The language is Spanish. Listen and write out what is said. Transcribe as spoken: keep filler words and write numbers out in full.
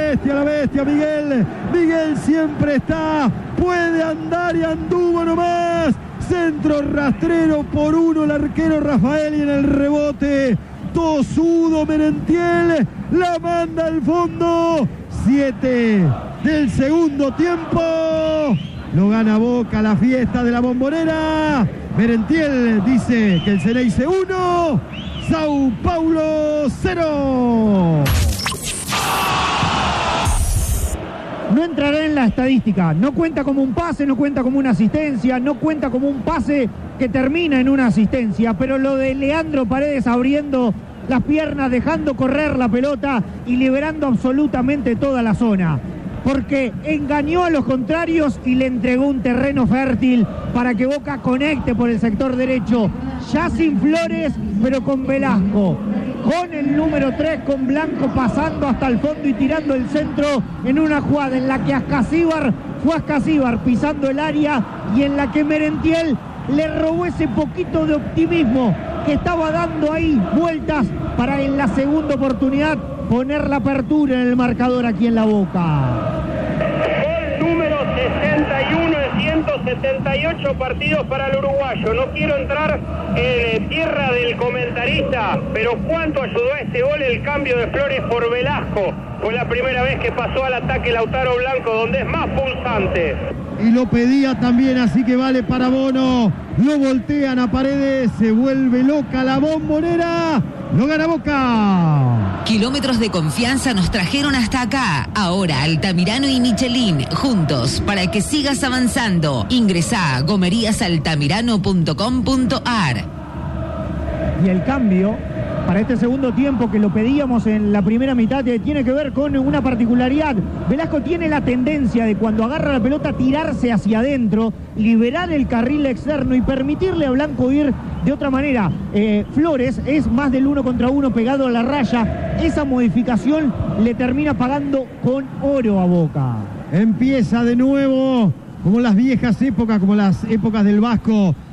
bestia, la bestia, Miguel. Miguel siempre está, puede andar y anduvo nomás. Centro rastrero por uno el arquero Rafael y en el rebote tosudo Merentiel la manda al fondo. Siete del segundo tiempo. Lo gana Boca, la fiesta de la Bombonera. Merentiel dice que el Ceneice uno, Sao Paulo cero. No entrará en la estadística, no cuenta como un pase, no cuenta como una asistencia, no cuenta como un pase que termina en una asistencia, pero lo de Leandro Paredes abriendo las piernas, dejando correr la pelota y liberando absolutamente toda la zona, porque engañó a los contrarios y le entregó un terreno fértil para que Boca conecte por el sector derecho, ya sin Flores, pero con Velasco, con el número tres, con Blanco pasando hasta el fondo y tirando el centro en una jugada en la que Ascasíbar fue Ascasíbar pisando el área y en la que Merentiel le robó ese poquito de optimismo que estaba dando ahí vueltas para en la segunda oportunidad poner la apertura en el marcador aquí en la Boca. Gol número sesenta y uno de ciento setenta y ocho partidos para el uruguayo. No quiero entrar en tierra del comentarista, pero cuánto ayudó a este gol el cambio de Flores por Velasco. Fue la primera vez que pasó al ataque Lautaro Blanco, donde es más pulsante. Y lo pedía también, así que vale para Bono. Lo voltean a Paredes, se vuelve loca la Bombonera. Lo gana Boca. Kilómetros de confianza nos trajeron hasta acá. Ahora Altamirano y Michelin, juntos para que sigas avanzando. Ingresá a gomerías altamirano punto com punto ar. Y el cambio para este segundo tiempo que lo pedíamos en la primera mitad eh, tiene que ver con una particularidad. Velasco tiene la tendencia de cuando agarra la pelota tirarse hacia adentro, liberar el carril externo y permitirle a Blanco ir de otra manera. Eh, Flores es más del uno contra uno pegado a la raya. Esa modificación le termina pagando con oro a Boca. Empieza de nuevo, como las viejas épocas, como las épocas del Vasco.